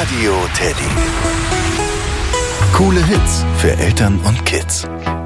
Radio Teddy. Coole Hits für Eltern und Kids.